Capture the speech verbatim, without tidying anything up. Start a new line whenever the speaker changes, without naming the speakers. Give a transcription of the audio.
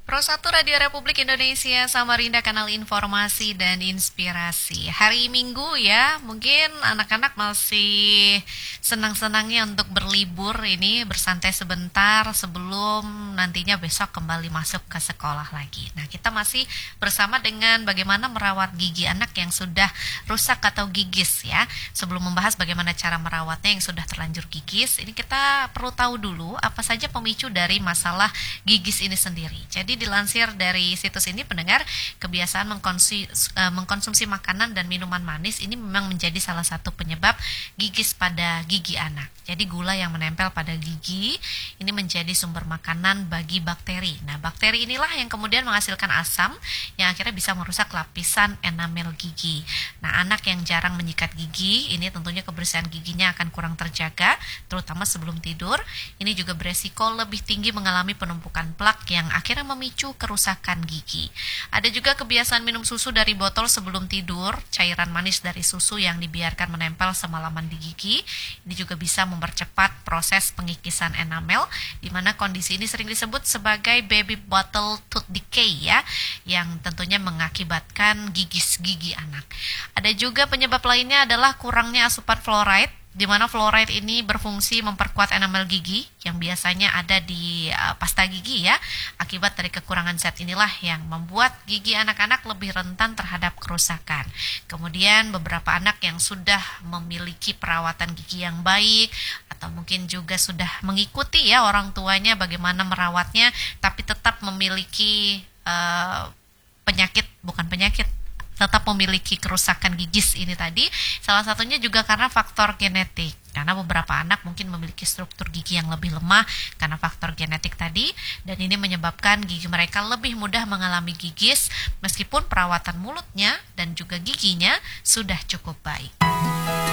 Pro satu Radio Republik Indonesia, Samarinda, kanal informasi dan inspirasi. Hari Minggu ya, mungkin anak-anak masih senang-senangnya untuk berlibur ini, bersantai sebentar sebelum nantinya besok kembali masuk ke sekolah lagi. Nah, kita masih bersama dengan bagaimana merawat gigi anak yang sudah rusak atau gigis ya. Sebelum membahas bagaimana cara merawatnya yang sudah terlanjur gigis, ini kita perlu tahu dulu apa saja pemicu dari masalah gigis ini sendiri. Jadi dilansir dari situs ini, pendengar, kebiasaan mengkonsumsi, uh, mengkonsumsi makanan dan minuman manis ini memang menjadi salah satu penyebab gigis pada gigi anak. Jadi gula yang menempel pada gigi ini menjadi sumber makanan bagi bakteri. Nah, bakteri inilah yang kemudian menghasilkan asam yang akhirnya bisa merusak lapisan enamel gigi. Nah, anak yang jarang menyikat gigi, ini tentunya kebersihan giginya akan kurang terjaga, terutama sebelum tidur. Ini juga beresiko lebih tinggi mengalami penumpukan plak yang akhirnya memicu kerusakan gigi. Ada juga kebiasaan minum susu dari botol sebelum tidur, cairan manis dari susu yang dibiarkan menempel semalaman di gigi. Ini juga bisa mempercepat proses pengikisan enamel, di mana kondisi ini sering disebut sebagai baby bottle tooth decay ya, yang tentunya mengakibatkan gigis gigi anak. Ada juga penyebab lainnya adalah kurangnya asupan fluoride, di mana fluoride ini berfungsi memperkuat enamel gigi yang biasanya ada di uh, pasta gigi ya. Akibat dari kekurangan zat inilah yang membuat gigi anak-anak lebih rentan terhadap kerusakan. Kemudian beberapa anak yang sudah memiliki perawatan gigi yang baik atau mungkin juga sudah mengikuti ya orang tuanya bagaimana merawatnya, tapi tetap memiliki uh, penyakit, bukan penyakit, tetap memiliki kerusakan gigis ini tadi, salah satunya juga karena faktor genetik. Karena beberapa anak mungkin memiliki struktur gigi yang lebih lemah karena faktor genetik tadi, dan ini menyebabkan gigi mereka lebih mudah mengalami gigis meskipun perawatan mulutnya dan juga giginya sudah cukup baik.